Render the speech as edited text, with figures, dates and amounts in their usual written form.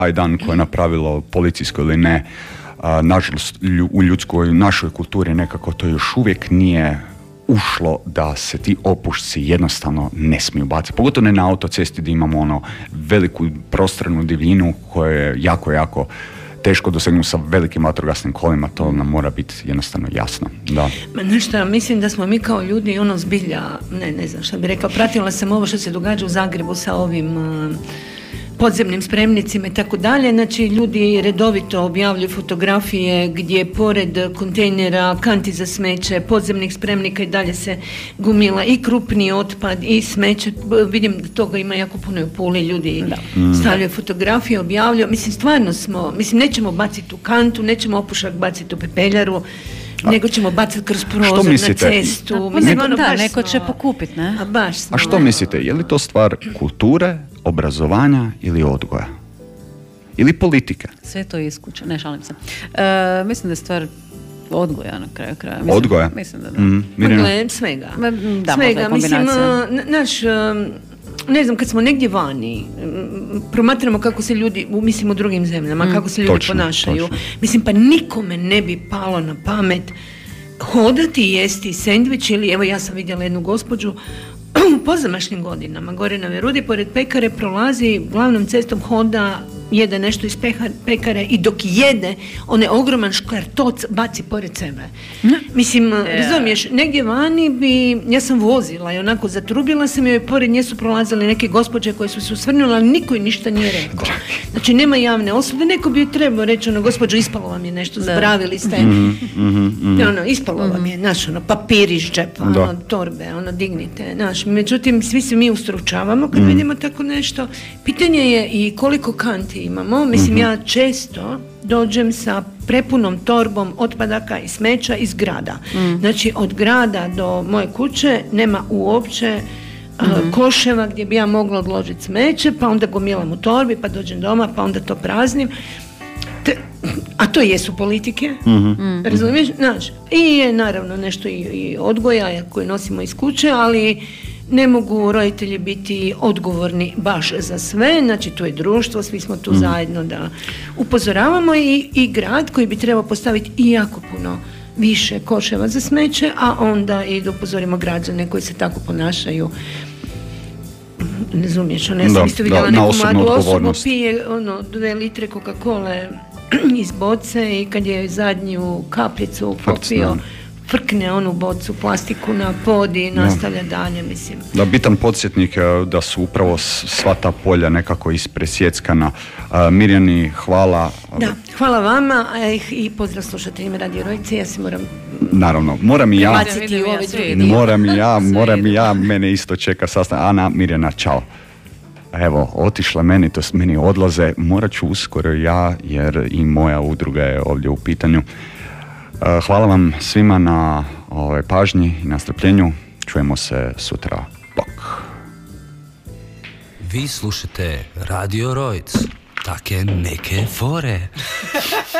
dan koje je napravilo policijsko ili ne, nažalost u ljudskoj, našoj kulturi nekako to još uvijek nije ušlo da se ti opušci jednostavno ne smiju baciti. Pogotovo ne na autocesti gdje imamo veliku prostranu divljinu koja je jako, jako teško dosegnuti sa velikim vatrogasnim kolima, to nam mora biti jednostavno jasno. Da. Nešto, mislim da smo mi kao ljudi zbilja, ne znam šta bi rekla, pratila sam ovo što se događa u Zagrebu sa ovim podzemnim spremnicima i tako dalje. Znači, ljudi redovito objavljuju fotografije gdje pored kontejnera, kanti za smeće, podzemnih spremnika i dalje se gomila i krupni otpad i smeće. Vidim da toga ima jako puno u Puli, ljudi stavljaju fotografije, objavljuju. Mislim, stvarno nećemo baciti u kantu, nećemo opušak baciti u pepeljaru, nego ćemo baciti kroz prozor na cestu. Neko će pokupiti, ne? A što mislite, je li to stvar kulture, obrazovanja ili odgoja? Ili politike? Sve to iskuće, ne šalim se. Mislim da je stvar odgoja na kraju kraja. Odgoja? Mislim da da. Svega. Da, svega. Mislim, ne znam, kad smo negdje vani, promatramo kako se ljudi, mislim u drugim zemljama, kako se ljudi ponašaju. Točno. Mislim, pa nikome ne bi palo na pamet hodati i jesti sendvič ili, evo ja sam vidjela jednu gospođu u pozamašnim godinama, gore na Verudi, pored pekare prolazi glavnom cestom, hoda, jede nešto iz pekare i dok jede, on je ogroman škvartoc baci pored sebe. Mislim, razumiješ, negdje vani bi, ja sam vozila i onako zatrubila sam joj, pored nje su prolazile neke gospođe koje su se osvrnule, ali niko joj ništa nije rekao. Znači, nema javne osude, neko bi joj trebao reći, gospođo, ispalo vam je nešto, zaboravili ste. Ispalo vam je, papir iz džepa, torbe, dignite, međutim, svi se mi ustručavamo kad vidimo tako nešto. Pitanje je i koliko kanti imamo. Mislim, ja često dođem sa prepunom torbom otpadaka i smeća iz grada. Znači, od grada do moje kuće nema uopće koševa gdje bi ja mogla odložiti smeće, pa onda gomilam u torbi, pa dođem doma, pa onda to praznim. A to jesu politike, razumiješ? Znači, i je naravno nešto i odgoja koje nosimo iz kuće, ali ne mogu roditelji biti odgovorni baš za sve, znači tu je društvo, svi smo tu zajedno da upozoravamo i grad koji bi trebao postaviti i jako puno više koševa za smeće, a onda i da upozorimo građane koji se tako ponašaju. Ne razumiješ, ja sam isto vidjela neku mladu osobu, pije 2 litre Coca-Cola iz boce i kad je zadnju kapljicu popio, frkne onu bocu, plastiku na pod i nastavlja dalje, mislim. Da, bitan podsjetnik da su upravo sva ta polja nekako ispresjeckana. Mirjani, hvala. Da, hvala vama i pozdrav slušateljima Radio Rojice. Ja se moram... Naravno, moram i ja. Prebaciti u ovaj drugi dio. Moram i ja, mene isto čeka sastanak. Ana, Mirjana, čao. Evo, otišla meni odlaze, morat ću uskoro ja, jer i moja udruga je ovdje u pitanju. Hvala vam svima na pažnji i na strpljenju. Čujemo se sutra. Bok. Vi slušate Radio Rojc. Take neke fore.